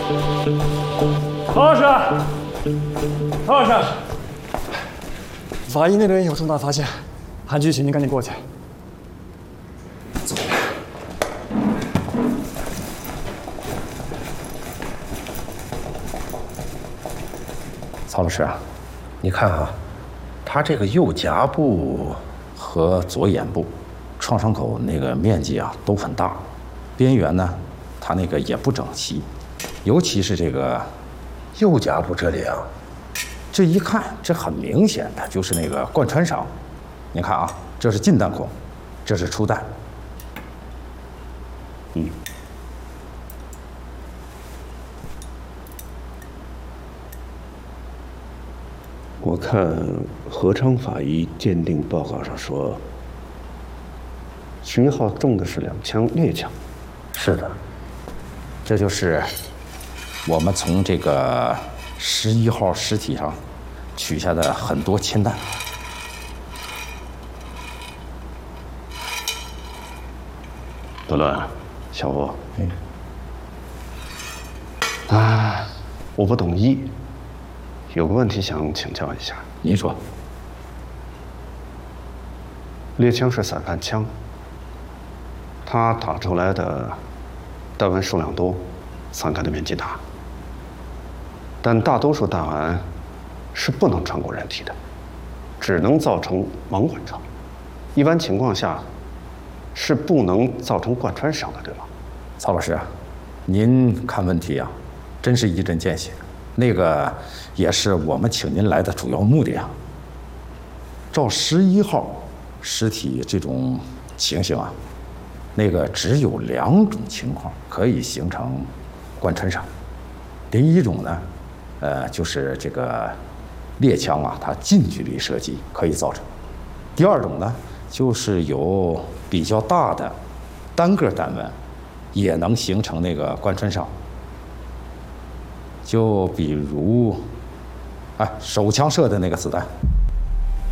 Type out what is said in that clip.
曹老师，曹老师， 法医那边有重大发现，韩局，请您赶紧过去。走。 曹老师啊，你看啊，他这个右颊部和左眼部创伤口那个面积啊都很大，边缘呢，它那个也不整齐，尤其是这个右颊部这里啊，这一看这很明显的就是那个贯穿伤。你看啊，这是进弹孔，这是出弹。 我看何昌法医鉴定报告上说，徐浩中的是2枪猎枪。 是的，这就是我们从这个11号尸体上取下的很多铅弹。 德伦，小吴，我不懂医，有个问题想请教一下。 您说， 猎枪是散弹枪，它打出来的弹丸数量多，散开的面积大，但大多数弹丸是不能穿过人体的，只能造成盲环创。一般情况下是不能造成贯穿伤的，对吧？ 曹老师啊，您看问题啊，真是一针见血。那个也是我们请您来的主要目的啊。照11号尸体这种情形啊，那个只有2种情况可以形成贯穿伤。第一种呢，就是这个猎枪啊，它近距离射击可以造成；第二种呢，就是有比较大的单个弹丸，也能形成那个贯穿伤。就比如，手枪射的那个子弹，